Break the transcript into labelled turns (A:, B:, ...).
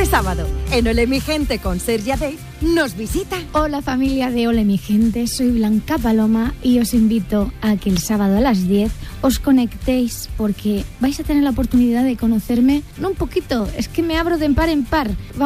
A: Este sábado, en Ole mi gente con Sergia Day, nos visita.
B: Hola familia de Ole mi gente, soy Blanca Paloma y os invito a que el sábado a las 10 os conectéis porque vais a tener la oportunidad de conocerme, no un poquito, es que me abro de par en par.